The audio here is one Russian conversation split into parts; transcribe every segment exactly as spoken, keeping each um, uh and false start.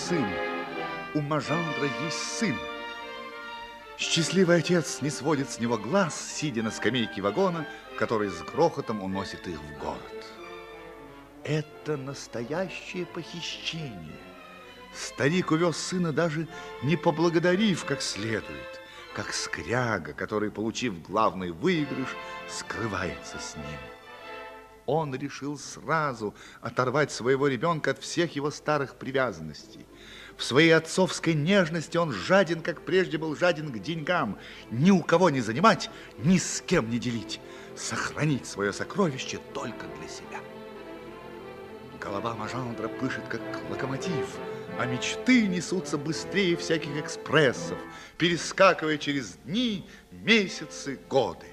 сын. У Мажандра есть сын. Счастливый отец не сводит с него глаз, сидя на скамейке вагона, который с грохотом уносит их в город. Это настоящее похищение. Старик увез сына, даже не поблагодарив как следует, как скряга, который, получив главный выигрыш, скрывается с ним. Он решил сразу оторвать своего ребенка от всех его старых привязанностей. В своей отцовской нежности он жаден, как прежде был жаден к деньгам. Ни у кого не занимать, ни с кем не делить. Сохранить свое сокровище только для себя. Голова Мажандра пышет, как локомотив, а мечты несутся быстрее всяких экспрессов, перескакивая через дни, месяцы, годы.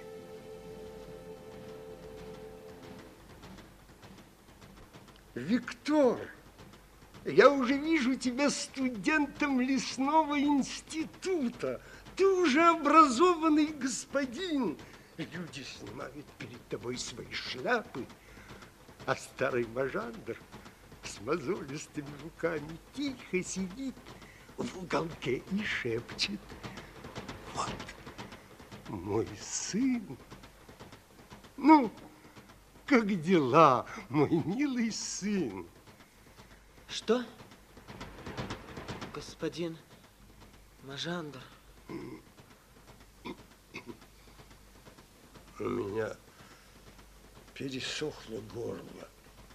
Виктор, я уже вижу тебя студентом лесного института. Ты уже образованный господин. Люди снимают перед тобой свои шляпы, а старый Мажандр с мозолистыми руками тихо сидит в уголке и шепчет: вот мой сын. Ну, как дела, мой милый сын? Что? Господин Мажандр. У меня пересохло горло.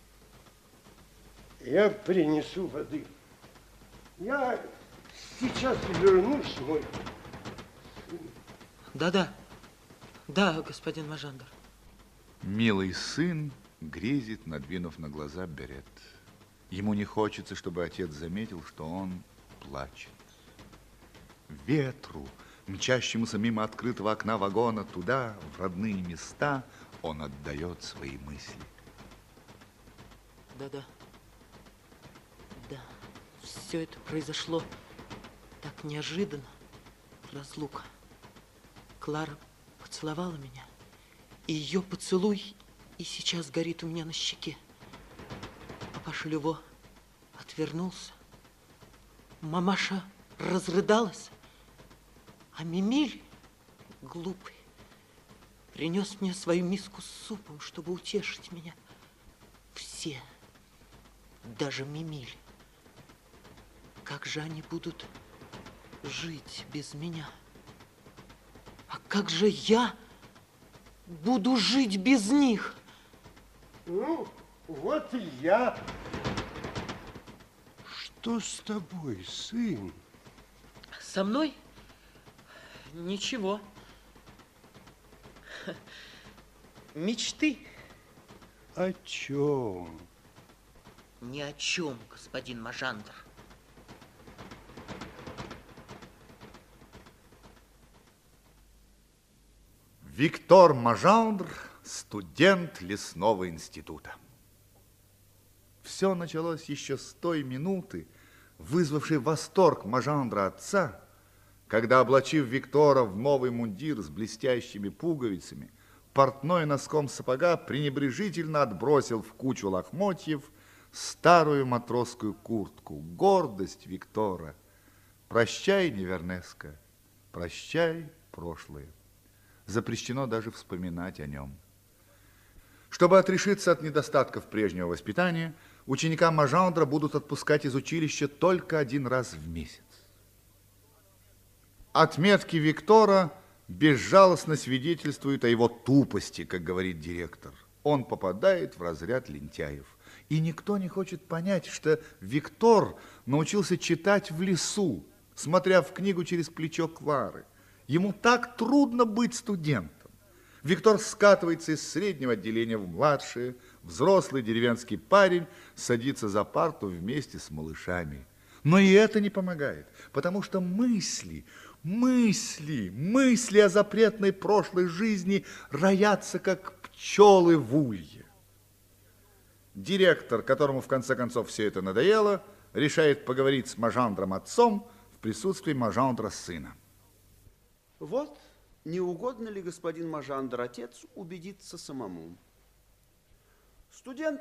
Я принесу воды. Я сейчас вернусь, мой сын. Да-да. Да, господин Мажандр. Милый сын грезит, надвинув на глаза берет. Ему не хочется, чтобы отец заметил, что он плачет. Ветру, мчащемуся мимо открытого окна вагона, туда, в родные места, он отдает свои мысли. Да-да. Да, все это произошло так неожиданно. Разлука. Клара поцеловала меня, и ее поцелуй и сейчас горит у меня на щеке. Папаша Люво отвернулся. Мамаша разрыдалась, а Мимиль, глупый, принес мне свою миску с супом, чтобы утешить меня. Все, даже Мимиль, как же они будут жить без меня? А как же я буду жить без них? Ну, вот и я. Что с тобой, сын? Со мной ничего. Мечты. О чем? Ни о чем, господин Мажандр. Виктор Мажандр, студент лесного института. Все началось еще с той минуты, вызвавшей восторг Мажандра отца, когда, облачив Виктора в новый мундир с блестящими пуговицами, портной носком сапога пренебрежительно отбросил в кучу лохмотьев старую матросскую куртку. Гордость Виктора. Прощай, Невернеско, прощай, прошлое. Запрещено даже вспоминать о нем. Чтобы отрешиться от недостатков прежнего воспитания, ученикам Мажандра будут отпускать из училища только один раз в месяц. Отметки Виктора безжалостно свидетельствуют о его тупости, как говорит директор. Он попадает в разряд лентяев. И никто не хочет понять, что Виктор научился читать в лесу, смотря в книгу через плечо Клары. Ему так трудно быть студентом. Виктор скатывается из среднего отделения в младшее. Взрослый деревенский парень садится за парту вместе с малышами. Но и это не помогает, потому что мысли, мысли, мысли о запретной прошлой жизни роятся, как пчелы в улье. Директор, которому в конце концов все это надоело, решает поговорить с Мажандром отцом в присутствии Мажандра сына. Вот, не угодно ли, господин Мажандр отец, убедиться самому? Студент